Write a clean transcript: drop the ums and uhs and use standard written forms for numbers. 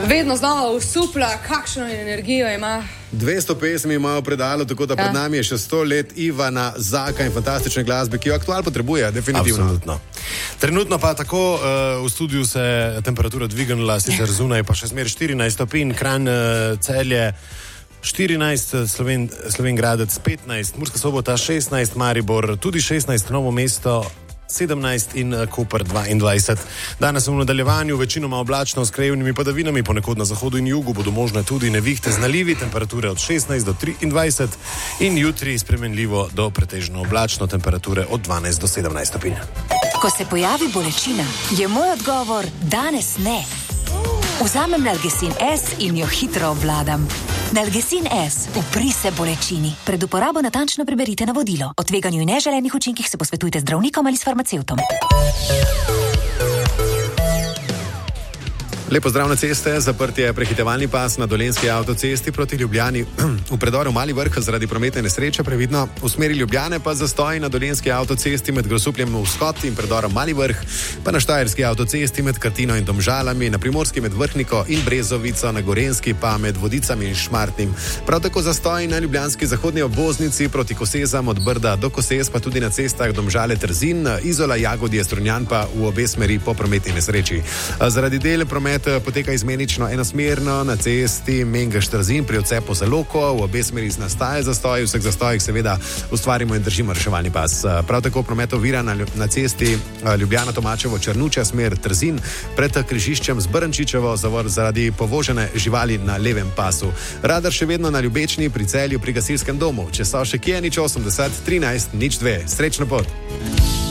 vedno znova usupla, kakšno energijo ima. 200 pesmi imajo predalo, tako da pred nami je še 100 let Ivana Zaka in fantastične glasbe, ki jo aktual potrebuje, definitivno. Absolutno. Trenutno pa tako v studiu se temperatura dvignila, sicer zunaj pa še zmer 14 stopinj, Kranj, Celje 14, Slovengradec 15, Murska Sobota 16, Maribor tudi 16, Novo mesto 17 in Koper 22. Danes v nadaljevanju večinoma oblačno s krajevnimi padavinami, ponekod na zahodu in jugu bodo možne tudi nevihte z nalivi, temperature od 16 do 23 in jutri spremenljivo do pretežno oblačno, temperature od 12 do 17 stopinj. Ko se pojavi bolečina, je moj odgovor danes ne. Vzamem Nalgecin S in jo hitro obvladam. Nalgecin S, upri se bolečini. Pred uporabo natančno preberite navodilo. O tveganju in neželenih učinkih se posvetujte z zdravnikom ali s farmacevtom. Lepo zdrav na ceste, zaprt je prehitevalni pas na Dolenjski avtocesti proti Ljubljani. V predoru Mali Vrh zaradi prometne nesreče previdno, v smeri Ljubljane pa zastoj na Dolenjski avtocesti med Grosupljem Vzhod in predorom Mali Vrh, pa na Štajerski avtocesti med Krtino in Domžalami, na Primorski med Vrhniko in Brezovico, na Gorenjski pa med Vodicami in Šmartnim. Prav tako zastoj na ljubljanski zahodni obvoznici proti Kosezam od Brda do Kosez, pa tudi na cestah Domžale-Trzin, Izola, Jagodje, Strunjan pa v obe smeri po prometni nesreči. Zaradi del promet poteka izmenično enosmerno na cesti Mengeš-Trzin pri odcepu za Loko, v obe smeri nastaja zastoj, v vseh zastojih seveda ustvarimo in držimo reševalni pas. Prav tako promet ovira na cesti Ljubljana-Tomačevo-Črnuče, smer Trzin, pred križiščem z Brnčičevo zavor zaradi povožene živali na levem pasu. Radar še vedno na Ljubečni, pri Celju, pri gasilskem domu. Če so še kje, 080 13 02. Srečno pot!